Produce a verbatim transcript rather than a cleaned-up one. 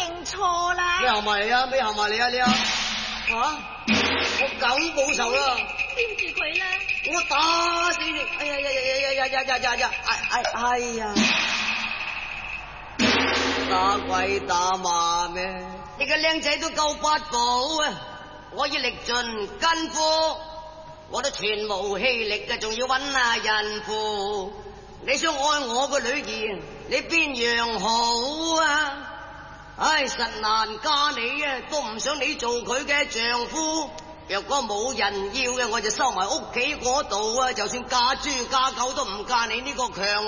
認錯啦。 咩行埋嚟啊？咩行埋嚟啊？你啊？吓、啊！我咁報仇啦！ 丟住佢啦！ 我打死你！哎呀呀呀呀呀呀呀呀呀！哎哎哎呀！打鬼打馬咩？你個靚仔都夠八寶啊！我要力盡筋夫，我都全無氣力嘅，仲要揾下孕婦。你想愛我個女兒，你邊樣好啊？唉，實難嫁你啊，都唔想你做佢嘅丈夫。若果冇人要嘅，我就收埋屋企嗰度啊！就算嫁豬嫁狗都唔嫁你呢個強